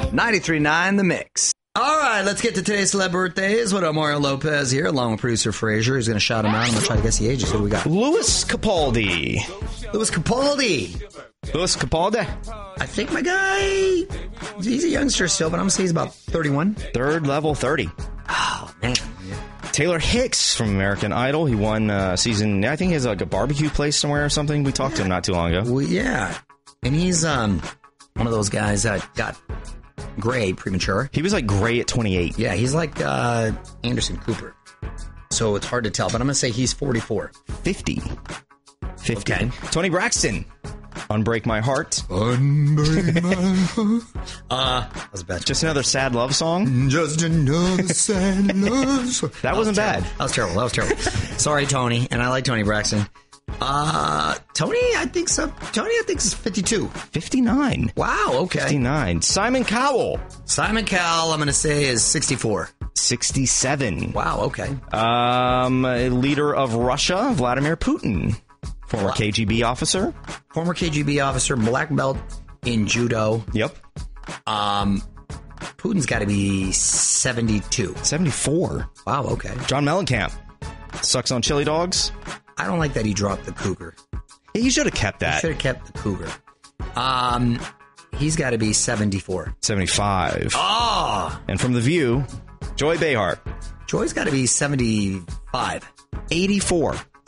93.9 The Mix. All right, let's get to today's celeb birthdays. What up, Mario Lopez here, along with producer Frazier, who's going to shout him out. I'm going to try to guess the ages. Who do we got? Louis Capaldi. Louis Capaldi. Louis Capaldi. I think my guy, he's a youngster still, but I'm going to say he's about 31. Third level 30. Oh, man. Taylor Hicks from American Idol. He won season, I think he has like a barbecue place somewhere or something. We talked to him not too long ago. Well, yeah. And he's one of those guys that got gray premature. He was like gray at 28. Yeah, he's like Anderson Cooper. So it's hard to tell, but I'm going to say he's 44. 50. Okay. Tony Braxton. Unbreak My Heart. Unbreak my heart. That was bad. Just another sad love song. Just another sad love song. That wasn't bad. That was terrible. Sorry, Tony. And I like Tony Braxton. Tony, I think so. Tony, I think is 52. 59. Wow, okay. 59. Simon Cowell. Simon Cowell, I'm going to say, is 64. 67. Wow, okay. Leader of Russia, Vladimir Putin. Former KGB officer. Former KGB officer, black belt in judo. Yep. Putin's got to be 72. 74. Wow, okay. John Mellencamp. Sucks on chili dogs. I don't like that he dropped the cougar. Yeah, you should have kept that. He should have kept the cougar. He's got to be 74. 75. Oh! And from The View, Joy Behar. Joy's got to be 75. 84.